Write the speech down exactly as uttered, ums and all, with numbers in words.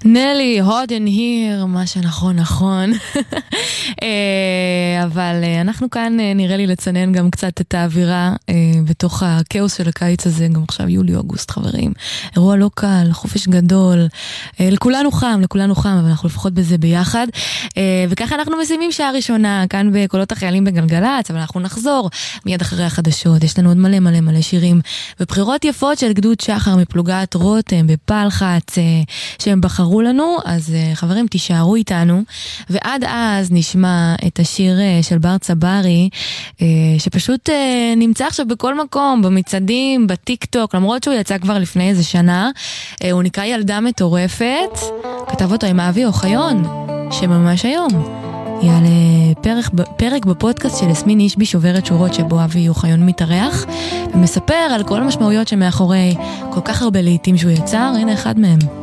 נלי, hot in here, מה שנכון נכון. אבל אנחנו כאן נראה לי לצנן גם קצת את האווירה בתוך הכאוס של הקיץ הזה, גם עכשיו יולי-אוגוסט חברים. אירוע לא קל, חופש גדול, לכולנו חם, לכולנו חם, אבל אנחנו לפחות בזה ביחד. וככה אנחנו מסיימים שעה ראשונה כאן בקולות החיילים בגלגלץ, אבל אנחנו נחזור מיד אחרי החדשות. יש לנו עוד מלא מלא מלא שירים ובחירות יפות של גדוד שחר מפלוגת רותם בפלחץ שהם בחרו לנו, אז חברים תישארו איתנו, ועד אז נשמע את השיר של בר צברי, שפשוט נמצא עכשיו בכל מקום, במצעדים, בטיק טוק, למרות שהוא יצא כבר לפני איזה שנה. הוא נקרא ילדה מטורפת, כתב אותו עם אבי אוחיון, שממש היום יעלה פרק, פרק בפודקאסט של יסמין אישבי שוברת שורות, שבו אבי אוחיון מתארח ומספר על כל המשמעויות שמאחורי כל כך הרבה לעיתים שהוא יצר. הנה אחד מהם.